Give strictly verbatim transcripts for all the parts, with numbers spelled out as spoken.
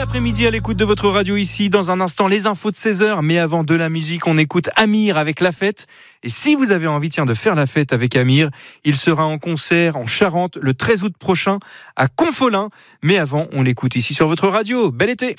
l'après-midi à l'écoute de votre radio ici. Dans un instant, les infos de seize heures. Mais avant de la musique, on écoute Amir avec La Fête. Et si vous avez envie tiens, de faire la fête avec Amir, il sera en concert en Charente le treize août prochain à Confolens. Mais avant, on l'écoute ici sur votre radio. Bel été!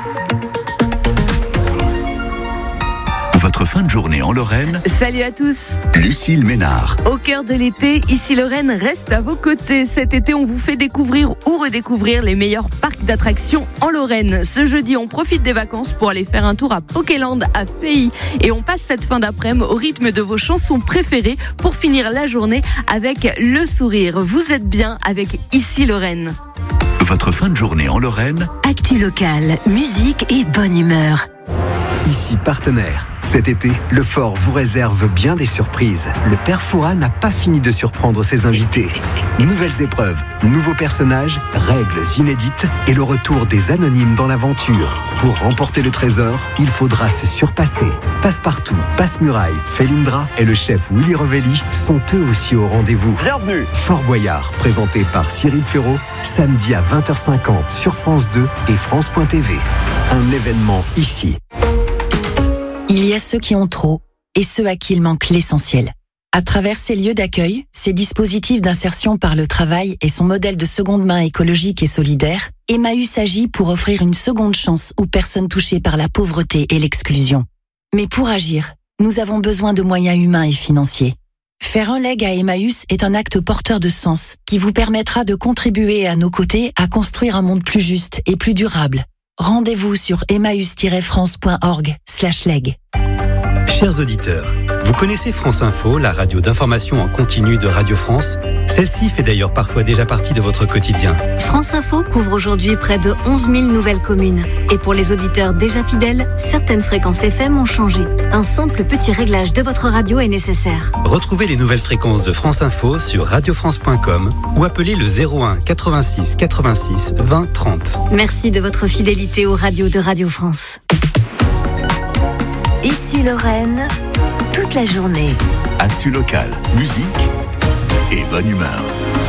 Votre fin de journée en Lorraine. Salut à tous. Lucille Ménard. Au cœur de l'été, ici Lorraine reste à vos côtés. Cet été, on vous fait découvrir ou redécouvrir les meilleurs parcs d'attractions en Lorraine. Ce jeudi, on profite des vacances pour aller faire un tour à Pokéland à Feilly. Et on passe cette fin d'après-midi au rythme de vos chansons préférées pour finir la journée avec le sourire. Vous êtes bien avec Ici Lorraine. Votre fin de journée en Lorraine. Actu locale, musique et bonne humeur. Ici partenaire. Cet été, le Fort vous réserve bien des surprises. Le Père Fouras n'a pas fini de surprendre ses invités. Nouvelles épreuves, nouveaux personnages, règles inédites et le retour des anonymes dans l'aventure. Pour remporter le trésor, il faudra se surpasser. Passepartout, Passe-Muraille, Felindra et le chef Willy Revelli sont eux aussi au rendez-vous. Bienvenue. Fort Boyard, présenté par Cyril Ferraud, samedi à vingt heures cinquante sur France deux et France point T V. Un événement ici. Il y a ceux qui ont trop et ceux à qui il manque l'essentiel. À travers ces lieux d'accueil, ces dispositifs d'insertion par le travail et son modèle de seconde main écologique et solidaire, Emmaüs agit pour offrir une seconde chance aux personnes touchées par la pauvreté et l'exclusion. Mais pour agir, nous avons besoin de moyens humains et financiers. Faire un leg à Emmaüs est un acte porteur de sens qui vous permettra de contribuer à nos côtés à construire un monde plus juste et plus durable. Rendez-vous sur emmaüs tiret france point org slash leg. Chers auditeurs, vous connaissez France Info, la radio d'information en continu de Radio France? Celle-ci fait d'ailleurs parfois déjà partie de votre quotidien. France Info couvre aujourd'hui près de onze mille nouvelles communes. Et pour les auditeurs déjà fidèles, certaines fréquences F M ont changé. Un simple petit réglage de votre radio est nécessaire. Retrouvez les nouvelles fréquences de France Info sur radio france point com ou appelez le zéro un quatre-vingt-six quatre-vingt-six vingt trente. Merci de votre fidélité aux radios de Radio France. Ici Lorraine, toute la journée. Actu locale, musique et bonne humeur.